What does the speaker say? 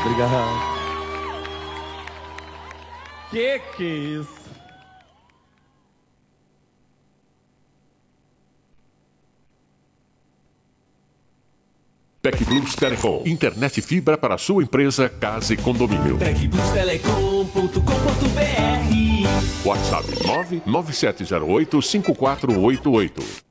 Obrigado. Que é isso? TecPlus Telecom. Internet fibra para sua empresa, casa e condomínio. TecPlusTelecom.com.br. WhatsApp 997085488.